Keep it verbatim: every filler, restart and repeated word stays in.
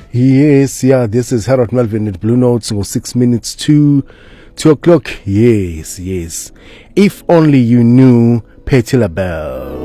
Yes, yeah, this is Harold Melvin at Blue Notes. Go six minutes to two o'clock. Yes, yes. If only you knew Patti LaBelle.